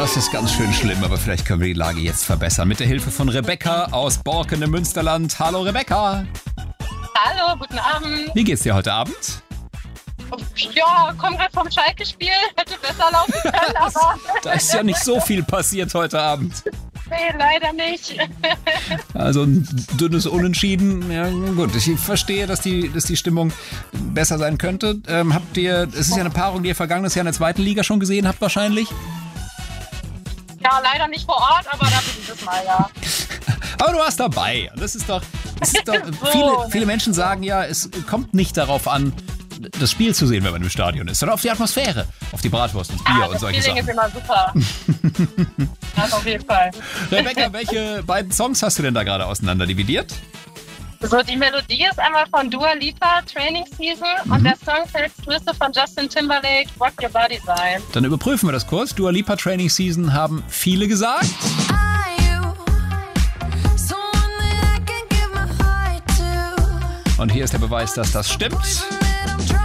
Das ist ganz schön schlimm, aber vielleicht können wir die Lage jetzt verbessern. Mit der Hilfe von Rebecca aus Borken im Münsterland. Hallo Rebecca. Hallo, guten Abend. Wie geht's dir heute Abend? Ja, komm gerade vom Schalke-Spiel. Hätte besser laufen können, aber... Da ist ja nicht so viel passiert heute Abend. Nee, leider nicht. Also ein dünnes Unentschieden. Ja, gut, ich verstehe, dass die Stimmung besser sein könnte. Es ist ja eine Paarung, die ihr vergangenes Jahr in der zweiten Liga schon gesehen habt wahrscheinlich. Ja, leider nicht vor Ort, aber da bin ich das mal, ja. Aber du warst dabei. Das ist doch So. viele Menschen sagen ja, es kommt nicht darauf an, das Spiel zu sehen, wenn man im Stadion ist, sondern auf die Atmosphäre, auf die Bratwurst und Bier und solche Feeling Sachen. ist immer super. Das auf jeden Fall. Rebecca, welche beiden Songs hast du denn da gerade auseinander dividiert? So, die Melodie ist einmal von Dua Lipa, Training Season, und der Song müsste von Justin Timberlake, Rock Your Body sein. Dann überprüfen wir das kurz. Dua Lipa Training Season haben viele gesagt. Und hier ist der Beweis, dass das stimmt.